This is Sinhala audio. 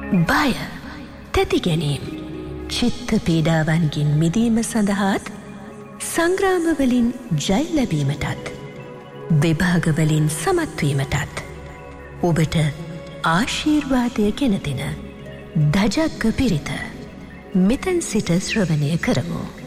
බය, තැති ගැනීම්, චිත්ත පීඩාවන්ගින් මිදීම සඳහාත් සංග්‍රාමවලින් ජය ලැබීමටත් විභාගවලින් සමත්වීමටත් ඔබට ආශීර්වාදය ගෙනදෙන දජග්ග පිරිත මෙතැන් සිට ශ්‍රවණය කරමු.